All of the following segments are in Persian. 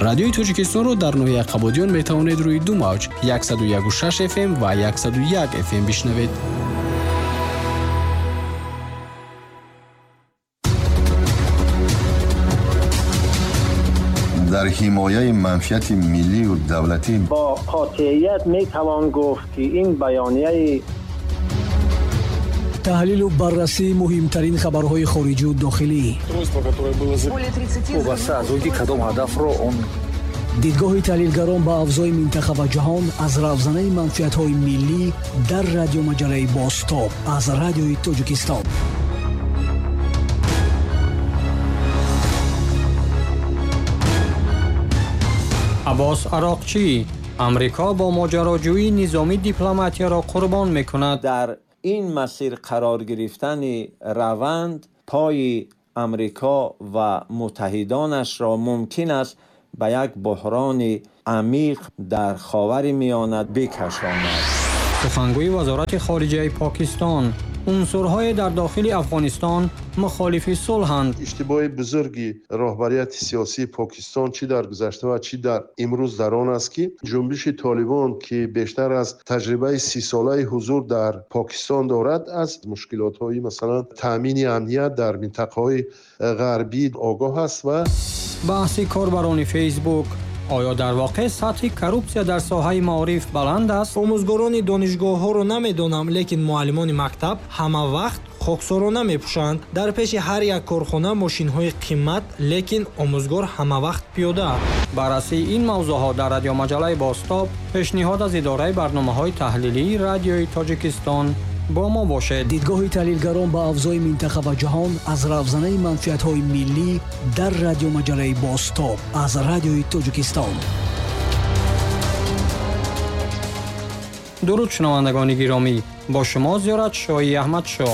радиои тоҷикистонро дар ноҳияи қабодиён метавонед рӯи ду мавҷ 101.6 FM ва 101 FM бишнавед. در حمایه منفعت ملی و دولتی با قاطعیت میتوان گفت که این بیانیه تحلیل و بررسی مهمترین خبرهای خارجی و داخلی دیدگاه تحلیلگران با افزای منطقه و جهان از رافزنه منفعت‌های ملی در رادیو مجله بازتاب از رادیوی تاجیکستان. عباس عراقچی: امریکا با ماجراجویی نظامی دیپلماتی را قربان می‌کند. در این مسیر قرار گرفتن روند پای امریکا و متحدانش را ممکن است به یک بحران عمیق در خاور میانه بکشاند. سخنگوی وزارت خارجه پاکستان: عنصرهای در داخل افغانستان مخالف صلحند. اشتباه بزرگی راهبریت سیاسی پاکستان چی در گذشته و چی در امروز در آن است که جنبش طالبان که بیشتر از تجربه 30 ساله حضور در پاکستان دارد از مشکلات‌های مثلا تامین امنیت در منطقه‌های غربی آگاه است. و بحث کاربران فیسبوک: آیا در واقع سطح коррупсия در ساحه معارف بلند است؟ آموزگاران دانشگاه‌ها را نمی‌دانم، لیکن معلمان مکتب همه وقت خاکسارانه می‌پوشند. در پیش هر یک کارخانه ماشین‌های قیمت، لیکن آموزگار همه وقت پیاده. بررسی این موضوعات در رادیو مجله بازتاب، پیشنهاد از اداره برنامه‌های تحلیلی رادیوی تاجیکستان. با ما باشد. دیدگاه تحلیلگران با افزای منطقه و جهان از رافزنه منفعت‌های ملی در رادیو مجله بازتاب از رادیوی تاجیکستان. درود شنوندگان گرامی، با شما زیارت شاهی احمد شاه.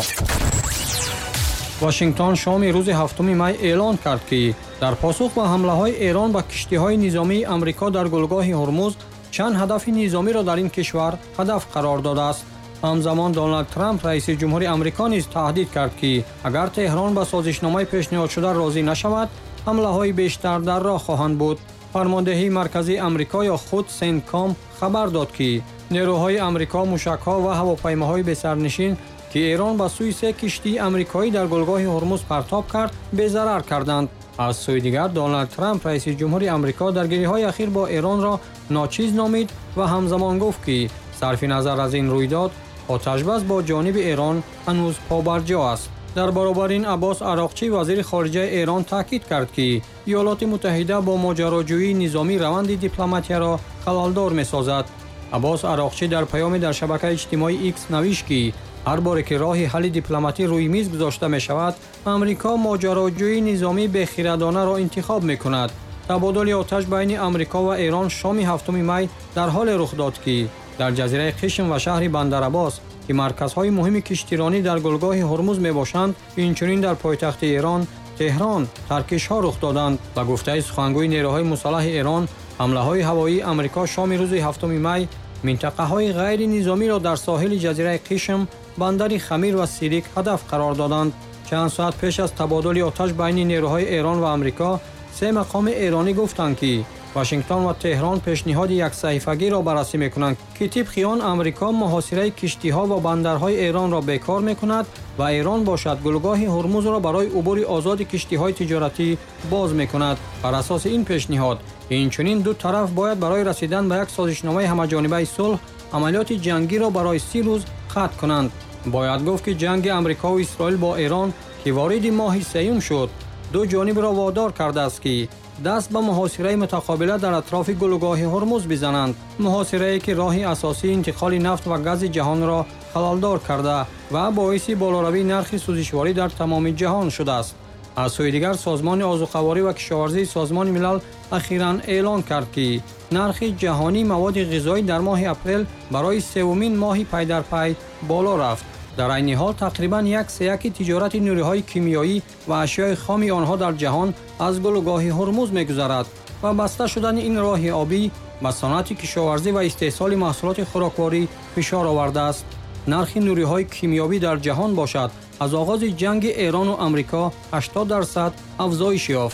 واشنگتن شام روز 7 می اعلان کرد که در پاسخ به حمله‌های ایران به کشتی‌های نظامی آمریکا در گلگاه هرمز چند هدف نظامی را در این کشور هدف قرار داده است. همزمان دونالد ترامپ رئیس جمهوری آمریکا نیز تهدید کرد که اگر تهران به سازشنامه پیشنهاد شده راضی نشود، حمله‌های بیشتر در راه خواهند بود. فرماندهی مرکزی آمریکا یا خود سنتکام خبر داد که نیروهای آمریکا موشک‌ها و هواپیماهای بسرنشین که ایران به سوی 3 کشتی آمریکایی در گلگاه هرمز پرتاب کرد، بی‌ضرر کردند. از سوی دیگر دونالد ترامپ رئیس جمهوری آمریکا درگیری‌های اخیر با ایران را ناچیز نامید و همزمان گفت که صرف نظر از این رویداد آتش‌بس با جانب ایران هنوز پابرجا است. در برابر این عباس عراقچی وزیر خارجه ایران تاکید کرد که ایالات متحده با ماجراجویی نظامی روند دیپلماتی را خلالدار می‌سازد. عباس عراقچی در پیامی در شبکه اجتماعی ایکس نوشت که هر بار که راه حل دیپلماتی روی میز گذاشته می‌شود، آمریکا ماجراجویی نظامی بی‌خردانه را انتخاب می‌کند. تبادل آتش بین آمریکا و ایران شام 7 می در حال رخ داد که در جزیره قشم و شهر بندرعباس که مرکزهای مهم کشتیرانی در گلگاه هرمز میباشند، اینچنین در پایتخت ایران تهران ترکش‌ها رخ دادند. و گفته سخنگوی نیروهای مسلح ایران، حمله‌های هوایی آمریکا شام روز 7 می منطقه‌های غیر نظامی را در ساحل جزیره قشم، بندر خمیر و سیریک هدف قرار دادند. چند ساعت پیش از تبادل آتش بین نیروهای ایران و آمریکا، 3 مقام ایرانی گفتند که واشنگتن و تهران پیشنهاد یک صحیفگی را بررسی می‌کنند که طبق آن آمریکا محاصره کشتی‌ها و بندرهای ایران را بیکار می‌کند و ایران باشد گلگاه هرمز را برای عبور آزاد کشتی‌های تجارتی باز می‌کند. بر اساس این پیشنهاد، اینچنین دو طرف باید برای رسیدن به یک سازشنامه همه‌جانبه صلح عملیات جنگی را برای 30 روز ختم کنند. باید گفت که جنگ آمریکا و اسرائیل با ایران که وارد ماه سیوم شد، دو جانب را وادار کرده است که دست به محاصره متقابله در اطراف گلگاه هرمز بزنند. محاصره‌ای که راه اساسی انتقال نفت و گاز جهان را خلالدار کرده و باعث بالاروی نرخ سوزشواری در تمام جهان شده است. از سوی دیگر سازمان آذوقه‌واری و کشاورزی سازمان ملل اخیراً اعلان کرد که نرخ جهانی مواد غذایی در ماه اپریل برای سومین ماه پی در پی بالا رفت. در این حال تقریباً 1/3 تجارت نیروهای کیمیایی و اشیاء خام آنها در جهان از گلگاه هرمز می‌گذرد و بسته شدن این راه آبی به صنعت کشاورزی و استحصال محصولات خوراکواری فشار آورده است. نرخ نیروهای کیمیایی در جهان باشد از آغاز جنگ ایران و آمریکا 80% افزایش یافت.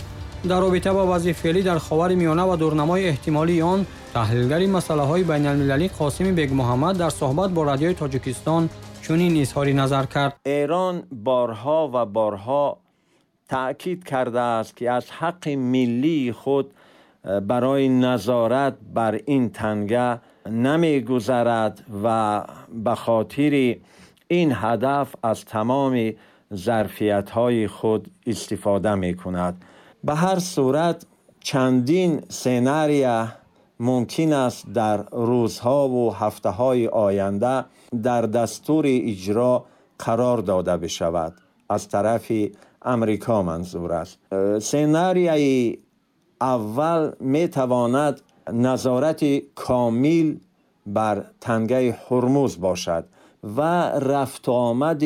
در رابطه با وضع فعلی در خاور میانه و دورنمای احتمالی آن، تحلیلگر مسائل بین المللی قاسم بیگ محمد در صحبت با رادیوی تاجیکستان چنین اظهار نظر کرد: ایران بارها و بارها تأکید کرده است که از حق ملی خود برای نظارت بر این تنگه نمی‌گذرد و به خاطر این هدف از تمام ظرفیت‌های خود استفاده می‌کند. به هر صورت چندین سناریو ممکن است در روزها و هفته‌های آینده در دستور اجرا قرار داده بشود. از طرف امریکا منظور است. سناریوی اول می‌تواند نظارت کامل بر تنگه هرمز باشد و رفت آمد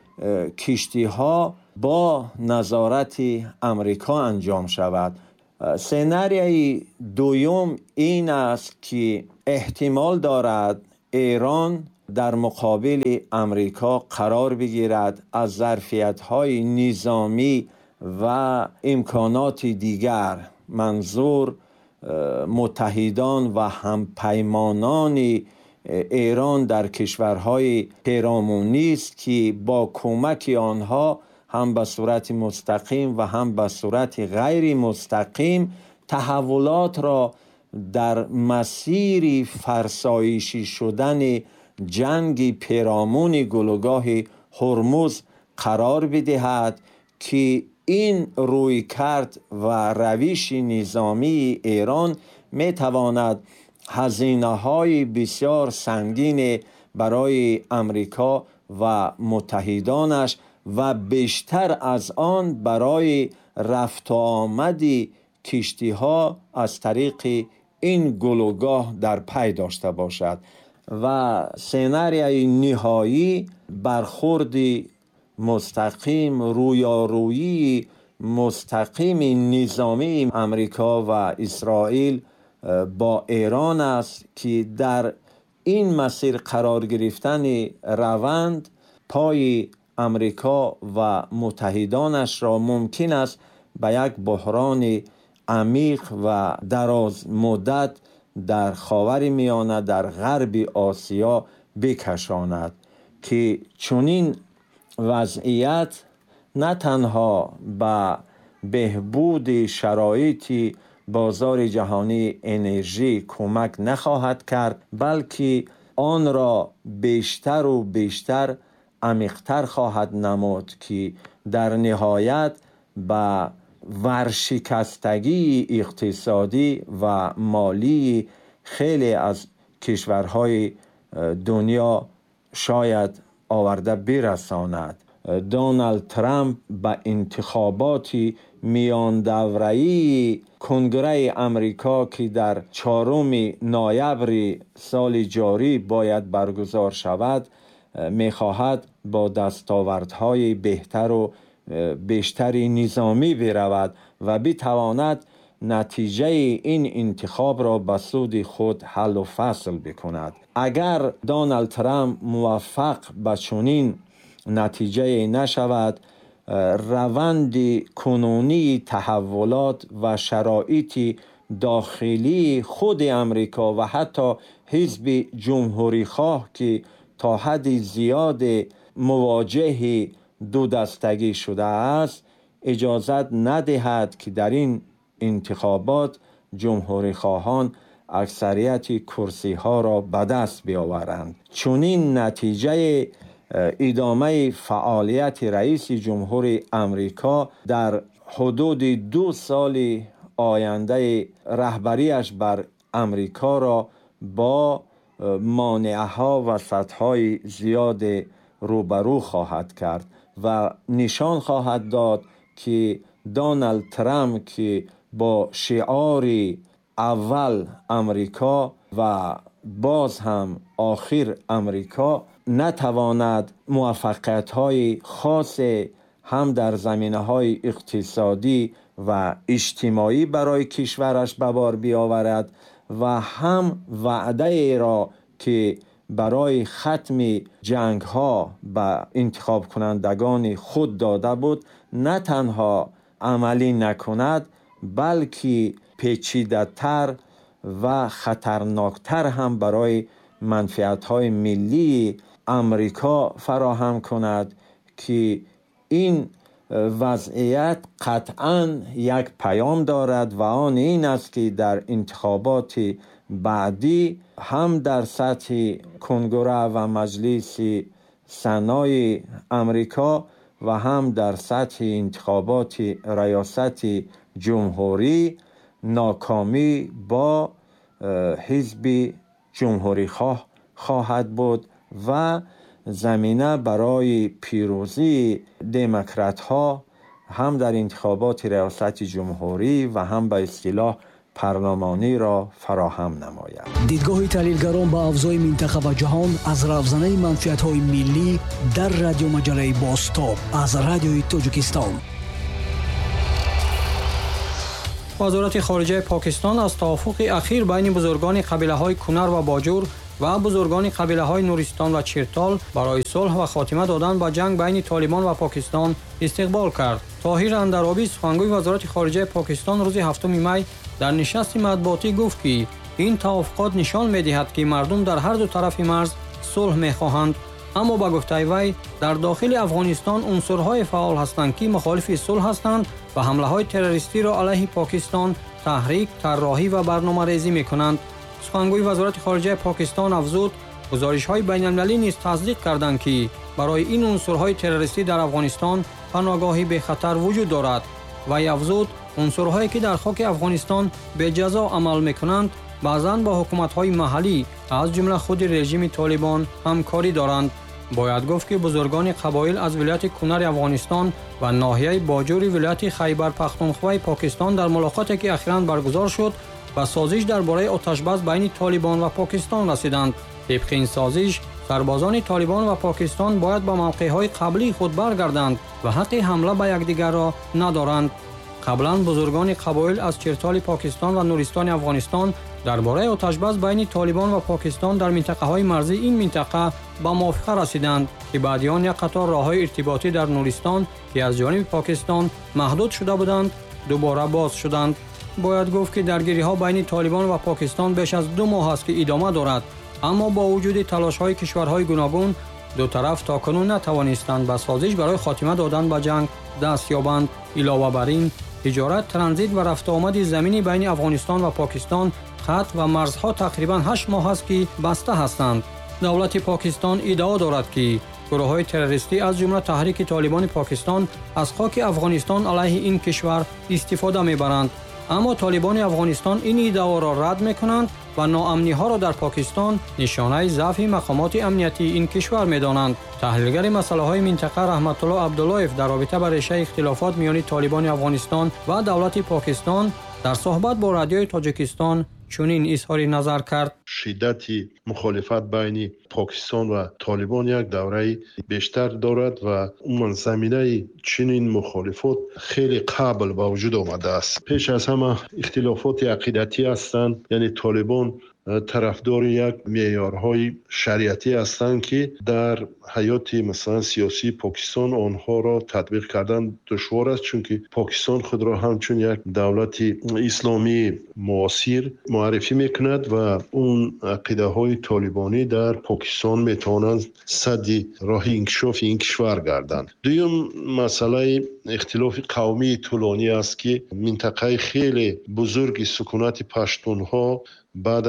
کشتی‌ها با نظارت امریکا انجام شود. سناریوی دوم این است که احتمال دارد ایران در مقابل امریکا قرار بگیرد، از ظرفیت‌های نظامی و امکانات دیگر، منظور متحدان و همپیمانان ایران در کشورهای پیرامونی است که با کمک آنها هم به صورت مستقیم و هم به صورت غیر مستقیم تحولات را در مسیر فرسایشی شدن جنگ پیرامون گلوگاه هرمز قرار بدهد که این رویکرد و روش نظامی ایران می تواند هزینه‌های بسیار سنگین برای امریکا و متحدانش و بیشتر از آن برای رفت و آمد کشتی‌ها از طریق این گلوگاه در پی داشته باشد و سناریوی نهایی برخورد مستقیم، رویارویی مستقیم نظامی امریکا و اسرائیل با ایران است که در این مسیر قرار گرفتن روند پای امریکا و متحدانش را ممکن است به یک بحران عمیق و دراز مدت در خاور میانه در غرب آسیا بکشاند که چنین وضعیت نه تنها به بهبود شرایط بازار جهانی انرژی کمک نخواهد کرد، بلکه آن را بیشتر و بیشتر عمیق‌تر خواهد نمود که در نهایت به ورشکستگی اقتصادی و مالی خیلی از کشورهای دنیا شاید آورده برساند. دونالد ترامپ به انتخابات میان دوره‌ای کنگره امریکا که در 4 نوامبر سال جاری باید برگزار شود می‌خواهد با دستاوردهای بهتر و بیشتر نظامی برود و بتواند نتیجه این انتخاب را به سود خود حل و فصل بکند. اگر دونالد ترامپ موفق به چنین نتیجه نشود، روند کنونی تحولات و شرایط داخلی خود امریکا و حتی حزب جمهوری خواه که تا حد زیاد مواجه دو دستگی شده است اجازت ندهد که در این انتخابات جمهوری خواهان اکثریت کرسی ها را به دست بیاورند. چنین نتیجه ادامه فعالیت رئیس جمهور امریکا در حدود 2 سال آینده رهبریش بر امریکا را با مانعها و سدهای زیاد روبرو خواهد کرد و نشان خواهد داد که دونالد ترامپ که با شعار اول امریکا و باز هم آخر امریکا نتواند موفقیت‌های خاص هم در زمینه‌های اقتصادی و اجتماعی برای کشورش به بار بیاورد و هم وعده ای را که برای ختم جنگ‌ها به انتخاب کنندگان خود داده بود نه تنها عملی نکند، بلکه پیچیده‌تر و خطرناکتر هم برای منفعت‌های ملی امریکا فراهم کند که این وضعیت قطعاً یک پیام دارد و آن این است که در انتخابات بعدی هم در سطح کنگره و مجلس سنای امریکا و هم در سطح انتخابات ریاست جمهوری ناکامی با حزب جمهوری خواه خواهد بود و زمینه برای پیروزی دموکرات ها هم در انتخابات ریاست جمهوری و هم به اصطلاح پارلمانی را فراهم نماید. دیدگاه تحلیلگران با افزای منطقه و جهان از رفزنه منفعت‌های ملی در رادیو مجله باستاب از رادیوی تاجیکستان. وزارت خارجه پاکستان از توافق اخیر بین بزرگان قبیله‌های کنر و باجور و بزرگان قبیله‌های نورستان و چرتال برای صلح و خاتمه دادن به جنگ بین طالبان و پاکستان استقبال کرد. طاهر اندرابی سخنگوی وزارت خارجه پاکستان روز 7 می در نشست مطبوعاتی گفت که این توافقات نشان می‌دهد که مردم در هر دو طرف مرز صلح می‌خواهند، اما با گفته وی در داخل افغانستان عنصرهای فعال هستند که مخالف صلح هستند و حمله‌های تروریستی را علیه پاکستان تحریک، طراحی و برنامه‌ریزی می‌کنند. سخنگوی وزارت خارجه پاکستان افزود گزارش‌های بین‌المللی نیز تصدیق کردند که برای این عنصرهای تروریستی در افغانستان پناهگاهی به خطر وجود دارد و افزود عنصرهایی که در خاک افغانستان به جزا عمل می‌کنند بعضاً با حکومت‌های محلی از جمله خود رژیم طالبان همکاری دارند. باید گفت که بزرگان قبایل از ولایت کنر افغانستان و ناحیه باجور ولایت خیبر پختونخوا پاکستان در ملاقاتی که اخیراً برگزار شد و سازش درباره آتش‌بس بین طالبان و پاکستان رسیدند. طبق این سازش سربازان طالبان و پاکستان باید به موقع‌های قبلی خود برگردند و حق حمله به یکدیگر را ندارند. قبلا بزرگان قبایل از چرتال پاکستان و نورستان افغانستان درباره آتش‌بس بین طالبان و پاکستان در منطقه‌های مرزی این منطقه به موافقه رسیدند که بعد آن یک قطار راه‌های ارتباطی در نورستان که از جانب پاکستان محدود شده بودند دوباره باز شدند. باید گفت که درگیری‌ها بین طالبان و پاکستان بیش از 2 ماه است که ادامه دارد، اما با وجود تلاش‌های کشورهای گوناگون دو طرف تاکنون نتوانستند به سازش برای خاتمه دادن به جنگ دست یابند. علاوه بر این تجارت، ترانزیت و رفت آمد زمینی بین افغانستان و پاکستان خط و مرزها تقریباً 8 ماه است که بسته هستند. دولت پاکستان ادعا دارد که گروه‌های تروریستی از جمله تحریک طالبان پاکستان از خاک افغانستان علیه این کشور استفاده می‌برند، اما طالبان افغانستان این ادعا را رد می‌کنند و ناامنی‌ها را در پاکستان نشانه ضعف مقامات امنیتی این کشور می‌دانند. تحلیلگر مسائل منطقه رحمت الله عبداللهیف در رابطه با ریشه اختلافات میان طالبان افغانستان و دولت پاکستان در صحبت با رادیوی تاجیکستان چنین اظهار نظر کرد: شدت مخالفت بین پاکستان و طالبان یک دوره بیشتر دارد و اون زمینه چنین مخالفت خیلی قبل با وجود آمده است. پیش از همه اختلافات عقیدتی هستند، یعنی طالبان طرفدار یک معیارهای شریعتی هستند که در حیات مثلا سیاسی پاکستان آنها را تطبیق کردن دشوار است، چون که پاکستان خود را همچون یک دولت اسلامی معاصر معرفی میکند و اون عقیده های طالبانی در پاکستان میتوانند سد راه انکشاف این کشور گردند. دوم مسئله اختلاف قومی طولانی است که منطقه خیلی بزرگ سکونت پشتونها بعد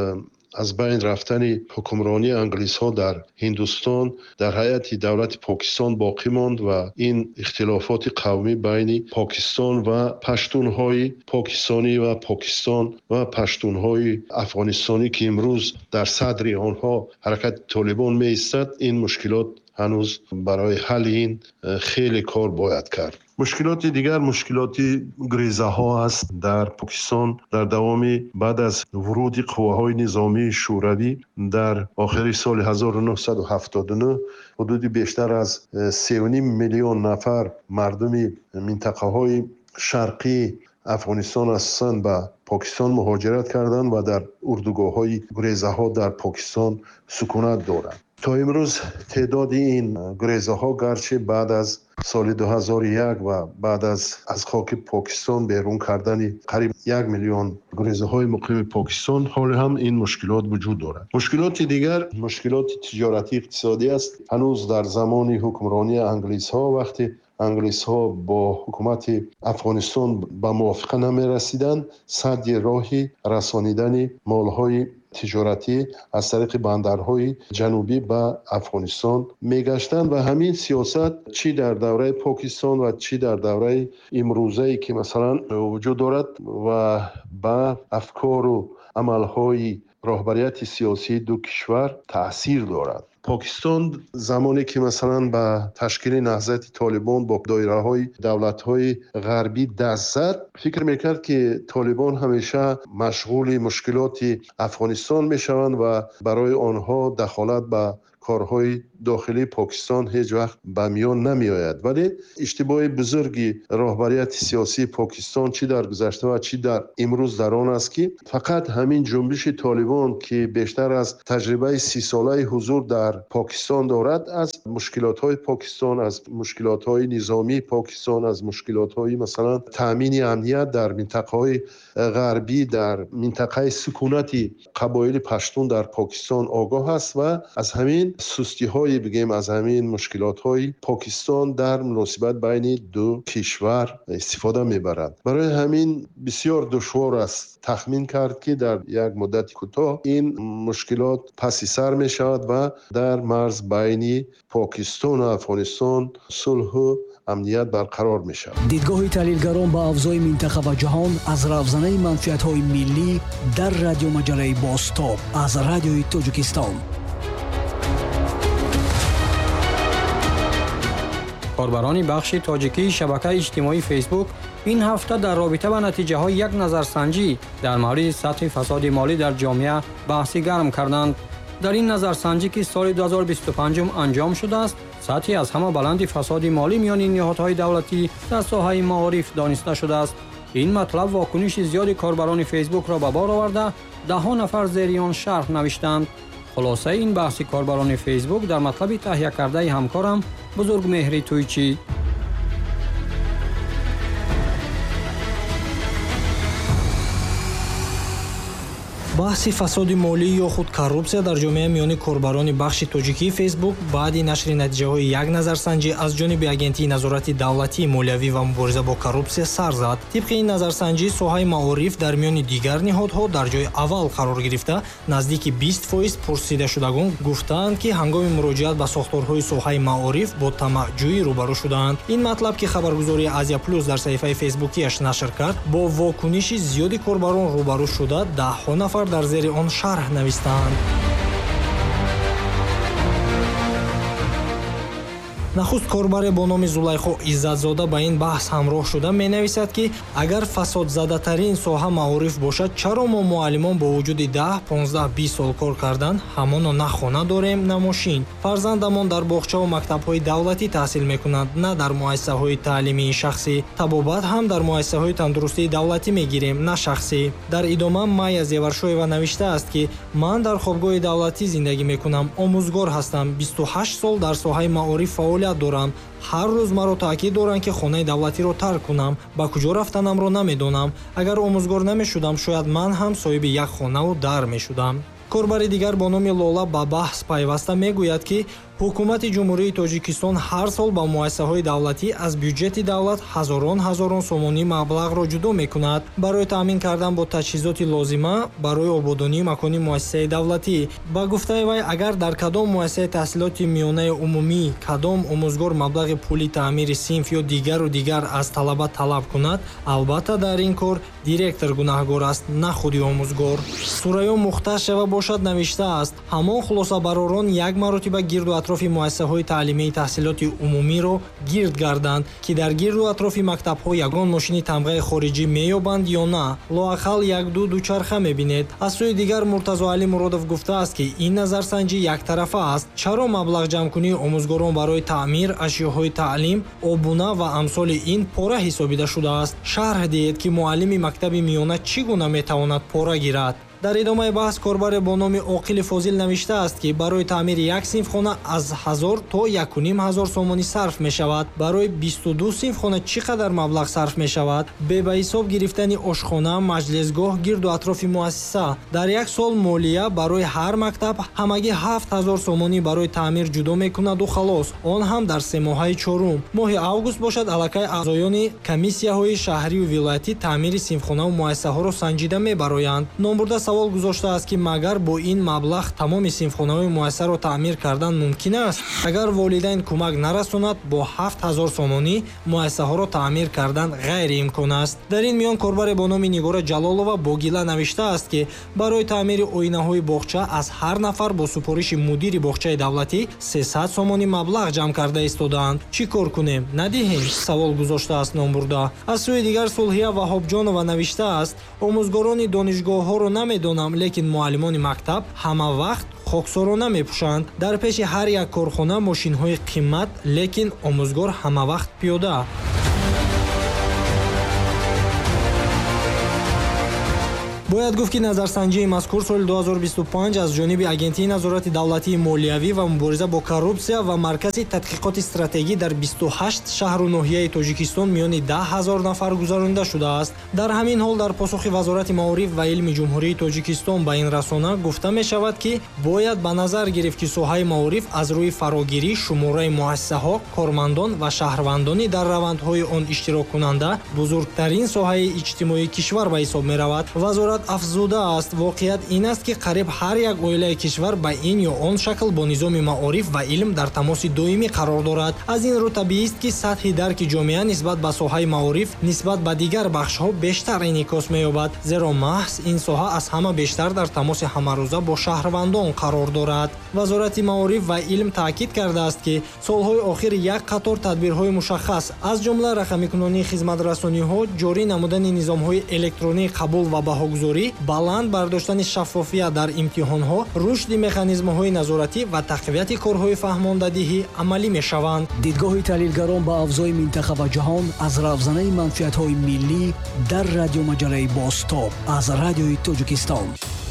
از بین رفتن حکمرانی انگلیس ها در هندوستان در حیات دولت پاکستان باقی ماند و این اختلافات قومی بین پاکستان و پشتونهای پاکستانی و پاکستان و پشتونهای افغانستانی که امروز در صدر آنها حرکت طالبان می ایستد، این مشکلات هنوز برای حل این خیلی کار باید کرد. مشکلات دیگر مشکلات گریزه ها است در پاکستان. در دوام بعد از ورود قواهای نظامی شوروی در آخر سال 1979 حدود بیشتر از 3.5 میلیون نفر مردم منطقه های شرقی افغانستان هستند به پاکستان مهاجرت کردند و در اردوگاه های گریزه ها در پاکستان سکونت دارند. то имрӯз теъдоди ин гурезаҳо гарчи баъд аз соли 2001 ва баъд аз хоки покистон берун кардани қариб 1 миллион гурезаҳои муқими покистон ҳоле ҳам ин мушкилот вуҷуд дорад. Мушкилоти дигар мушкилоти тиҷоратӣ иқтисодӣ аст. ҳанӯз дар замони ҳукмронии англисҳо вақте англисҳо бо ҳукумати афғонистон ба мувофиқа намерасиданд, садди роҳи расонидани молҳои тиҷоратӣ аз тариқи бандарҳои ҷанубӣ ба афғонистон мегаштанд ва ҳамин сиёсат чӣ дар давраи покистон ва чӣ дар давраи имрӯзае ки масалан вуҷуд дорад ва ба афкору амалҳои роҳбарияти сиёсии ду кишвар таъсир дорад. покистон замоне ки масалан ба ташкили наҳзати толибон бо доираҳои давлатҳои ғарбӣ даст зад, фикр мекард ки толибон ҳамеша машғули мушкилоти афғонистон мешаванд ва барои онҳо дахолат ба корҳои дохилии покистон ҳеҷ вақт ба миён намеояд. вале иштибоҳи бузурги роҳбарияти сиёсии покистон чӣ дар гузашта ва чӣ дар имрӯз дар он аст ки фақат ҳамин ҷунбиши толибон ки бештар аз таҷрибаи 30 солаи ҳузур дар покистон дорад, аз мушкилотҳои покистон, аз мушкилотҳои низомии покистон, аз мушкилотҳои масалан таъмини амният дар минтақаҳои ғарбӣ, дар минтақаи сукунати қабоили паштун дар покистон огоҳ аст ва аз ҳамин сустиҳои бигем аз ҳамин мушкилотҳои покистон дар муносибат байни ду кишвар истифода мебарад. барои ҳамин бисёр душвор аст тахмин кард ки дар як муддати кӯтоҳ ин мушкилот паси сар мешавад ва дар марз байни покистону афғонистон сулҳу амният барқарор мешавад. дидгоҳи таҳлилгарон ба авзои минтақа ва ҷаҳон аз равзанаи манфиатҳои миллӣ дар радиомаҷалаи Бостоб аз радиои Тоҷикистон. корбарони бахши тоҷикии шабакаи иҷтимоии фейсбук ин ҳафта дар робита ба натиҷаҳои як назарсанҷӣ дар мавриди сатҳи фасоди молӣ дар ҷомеа баҳси гарм карданд. дар ин назарсанҷӣ ки соли 2025 анҷом шудааст, сатҳи аз ҳама баланди фасоди молӣ миёни ниҳодҳои давлатӣ дар соҳаи маориф дониста шудааст. ин матлаб вокуниши зиёди корбарони фейсбукро ба бор оварда даҳҳо нафар зери он шарҳ навиштанд. хулосаи ин баҳси корбарони фейсбук дар матлаби таҳия кардаи ҳамкорам Бузургмеҳри Туйчӣ. баҳси фасоди молӣ ё худ коррупсия дар ҷомеа миёни корбарони бахши тоҷикии фейсбук баъди нашри натиҷаҳои як назарсанҷӣ аз ҷониби агентии назорати давлатии молиявӣ ва мубориза бо коррупсия сар зад. тибқи ин назарсанҷӣ соҳаи маориф дар миёни дигар ниҳодҳо дар ҷои аввал қарор гирифта, наздики 20% пурсидашудагон гуфтаанд ки ҳангоми муроҷиат ба сохторҳои соҳаи маориф бо тамаъҷӯӣ рӯбарӯ шудаанд. ин матлаб ки хабаргузории Азия Плюс дар саҳифаи фейсбукиаш нашр кард, бо вокуниши зиёди корбарон рӯбарӯ шуда даҳҳо нафар дар зери он шарҳ навистаанд. нахуст корбаре бо номи Зулайхо Иззатзода ба ин баҳс ҳамроҳ шуда менависад ки агар фасодзадатарин соҳа маориф бошад, чаро мо муаллимон бо вуҷуди 10, 15, 20 сол кор кардан ҳамоно на хона дорем, на мошин. фарзандамон дар боғчаву мактабҳои давлатӣ таҳсил мекунанд, на дар муассисаҳои таълимии шахсӣ. Табобат ҳам дар муассисаҳои тандурустии давлатӣ мегирем, на шахсӣ. дар идома Майя Зеваршоева навиштааст ки ман дар хобгоҳи давлатӣ зиндагӣ мекунам, омӯзгор ҳастам, 28 сол дар соҳаи маориф фаъолият дорам. ҳар рӯз маро таъкид доранд ки хонаи давлатиро тарк кунам, ба куҷо рафтанамро намедонам. агар омӯзгор намешудам, шояд ман ҳам соҳиби як хонаву дар мешудам. корбари дигар бо номи Лола ба баҳс пайваста мегӯяд ки ҳукумати ҷумҳурии Тоҷикистон ҳар сол ба муассисаҳои давлатӣ аз бюҷети давлат ҳазорон сомонӣ маблағро ҷудо мекунад барои таъмин кардан бо таҷҳизоти лозима барои ободонии макони муассисаи давлатӣ. ба гуфтаи вай, агар дар кадом муассисаи таҳсилоти миёнаи умумӣ кадом омӯзгор маблағи пули таъмири синф ё дигар аз талаба талаб кунад, албатта дар ин кор директор гунаҳгор аст, на худи омӯзгор. Сурайё Мухташева бошад навиштааст: ҳамон хулосабаророн як маротиба гирду атрофи муассисаҳои таълимии таҳсилоти умумиро гирд гарданд, ки дар гирду атрофи мактабҳо ягон мошини тамғаи хориҷӣ меёбанд ё на, лоақал як-ду дучарха мебинед. аз сӯи дигар Муртазо Али Муродов гуфтааст ки ин назарсанҷӣ яктарафа аст. чаро маблағ ҷамъкунии омӯзгорон барои таъмир ашёҳои таълим, обуна ва амсоли ин пора ҳисобида шудааст? шарҳ диҳед ки муаллими мактаби миёна чӣ гуна метавонад пора гирад? дар идомаи баҳс корбаре бо номи Оқили Фозил навиштааст ки барои таъмири як синфхона аз 1000 то 1500 сомонӣ сарф мешавад. барои 22 синфхона чӣ қадар маблағ сарф мешавад? Бе ба ҳисоб гирифтани ошхона, маҷлисгоҳ гирду атрофи муассиса. дар як сол молия барои ҳар мактаб ҳамагӣ 7000 сомонӣ барои таъмир ҷудо мекунаду халос, он ҳам дар семоҳаи чорум. моҳи август бошад аллакай аъзоёни комиссияҳои шаҳрию вилоятӣ таъмири синфхонаву муассисаҳоро санҷида мебароянд. номбурда савол гузоштааст ки магар бо ин маблағ тамоми синфхонаву муассисаро таъмир кардан мумкин аст? агар волидайн кӯмак нарасонад, бо 7000 сомонӣ муассисаҳоро таъмир кардан ғайриимкон аст. дар ин миён корбаре бо номи Нигора Ҷалолова бо гила навиштааст ки барои таъмири оинаҳои боғча аз ҳар нафар бо супориши мудири боғчаи давлатӣ 300 сомонӣ маблағ ҷамъ карда истодаанд. чӣ кор кунем? надиҳем? савол гузоштааст номбурда. аз сӯи дигар Сулҳия Ваҳобҷонова навиштааст: омӯзгорони донишгоҳҳоро намедонам, лекин муаллимони мактаб ҳама вақт хоксорона мепӯшанд. дар пеши ҳар як корхона мошинҳои қиммат, лекин омӯзгор ҳама вақт пиёда. бояд гуфт ки назарсанҷии мазкур соли 2025 аз ҷониби Агентии назорати давлатии молиявӣ ва мубориза бо коррупсия ва Маркази тадқиқоти стратегӣ дар 28 шаҳру ноҳияи Тоҷикистон миёни 10,000 нафар гузаронида шудааст. дар ҳамин ҳол дар посухи Вазорати маориф ва илми Ҷумҳурии Тоҷикистон ба ин расона гуфта мешавад ки бояд ба назар гирифт ки соҳаи маориф аз рӯи фарогирӣ шумораи муассисаҳо, кормандон ва шаҳрвандони дар равандҳои он иштироккунанда бузургтарин соҳаи иҷтимоии кишвар ба ҳисоб меравад. Вазорат афзуда аст: воқеият ин аст ки қариб ҳар як оилаи кишвар ба ин ё он шакл бо низоми маориф ва илм дар тамоси доимӣ қарор дорад. аз ин рӯ табиист ки сатҳи дарки ҷомеа нисбат ба соҳаи маориф нисбат ба дигар бахшҳо бештар инъикос меёбад, зеро маҳз ин соҳа аз ҳама бештар дар тамоси ҳамарӯза бо шаҳрвандон қарор дорад. Вазорати маориф ва илм таъкид кардааст ки солҳои охир як қатор тадбирҳои мушаххас, аз ҷумла рақамикунонии хизматрасониҳо, ҷорӣ намудани низомҳои электронии қабул ва баҳогузорӣ, баланд бардоштани шаффофият дар имтиҳонҳо, рушди механизмҳои назоратӣ ва тақвияти корҳои фаҳмондадиҳӣ амалӣ мешаванд. дидгоҳи таҳлилгарон ба авзои минтақа ва ҷаҳон аз равзанаи манфиатҳои миллӣ дар радиомаҷалаи Бостоб аз радиои Тоҷикистон.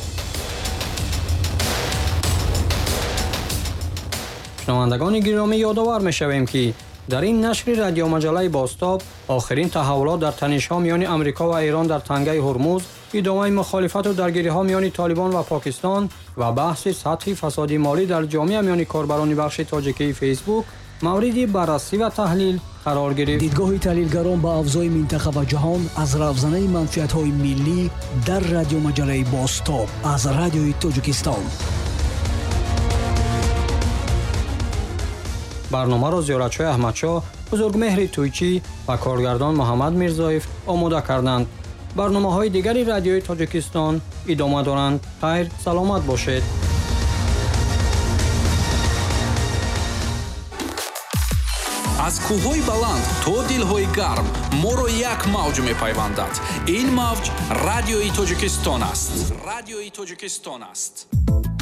шунавандагони гиромӣ, ёдовар мешавем ки дар ин нашри радиомаҷалаи Бостоб охирин таҳаввулот дар танишҳо миёни Амрико ва Эрон дар тангаи Ҳурмуз, идомаи мухолифату даргириҳо миёни Толибон ва Покистон ва баҳси сатҳи фасоди молӣ дар ҷомеа миёни корбарони бахши тоҷикии Фейсбук мавриди баррасӣ ва таҳлил қарор гирифт. дидгоҳи таҳлилгарон ба авзои минтақа ва ҷаҳон аз равзанаи манфиатҳои миллӣ дар радиомаҷалаи Бостоб аз радиои Тоҷикистон. барномаро зиёратшоҳи Аҳмадшоҳ, бузургмеҳри Тӯйчӣ ва коргардон Муҳаммад Мирзоев омода карданд. барномаҳои дигари радиои Тоҷикистон идома доранд. хайр, саломат бошед. аз кӯҳҳои баланд то дилҳои гарм моро як мавҷ мепайвандад. ин мавҷ радиои Тоҷикистон аст.